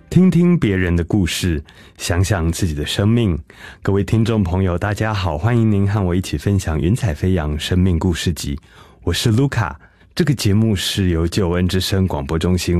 听听别人的故事，想想自己的生命。各位听众朋友大家好，欢迎您和我一起分享云彩飞扬生命故事集，我是卢卡。这个节目是由救恩之声广播中心